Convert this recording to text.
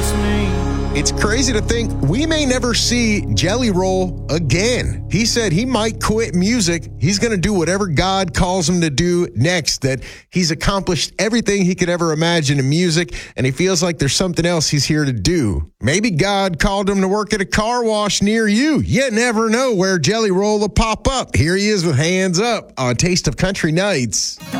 It's crazy to think we may never see Jelly Roll again. He said he might quit music. He's going to do whatever God calls him to do next, that he's accomplished everything he could ever imagine in music, and he feels like there's something else he's here to do. Maybe God called him to work at a car wash near you. You never know where Jelly Roll will pop up. Here he is with Hands Up on Taste of Country Nights.